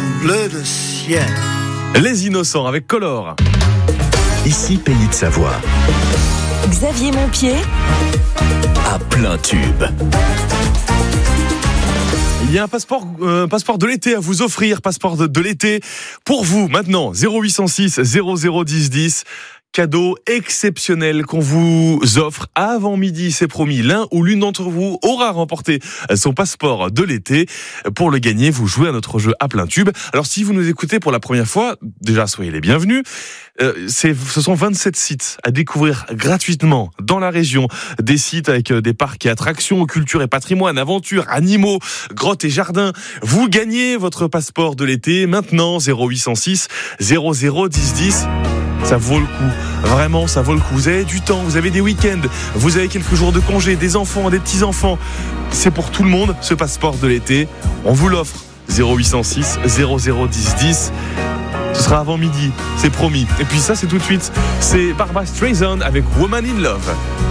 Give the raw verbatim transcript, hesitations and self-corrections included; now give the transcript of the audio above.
en bleu de ciel. Les Innocents avec Color. Ici Pays de Savoie. Xavier Montpied À plein tube. Il y a un passeport, euh, passeport de l'été à vous offrir, passeport de, de l'été pour vous maintenant. zéro huit cent six zéro zéro dix dix. Cadeau exceptionnel qu'on vous offre avant midi, c'est promis. L'un ou l'une d'entre vous aura remporté son passeport de l'été. Pour le gagner, vous jouez à notre jeu à plein tube. Alors si vous nous écoutez pour la première fois, déjà soyez les bienvenus. Euh, c'est, ce sont vingt-sept sites à découvrir gratuitement dans la région. Des sites avec des parcs et attractions, culture et patrimoine, aventures, animaux, grottes et jardins. Vous gagnez votre passeport de l'été maintenant. zéro huit cent six zéro zéro dix dix. Ça vaut le coup, vraiment ça vaut le coup. Vous avez du temps, vous avez des week-ends, vous avez quelques jours de congé, des enfants, des petits-enfants. C'est pour tout le monde ce passeport de l'été. On vous l'offre. zéro huit cent six zéro zéro dix dix. Ce sera avant midi, c'est promis. Et puis ça c'est tout de suite, c'est Barbra Streisand avec Woman in Love.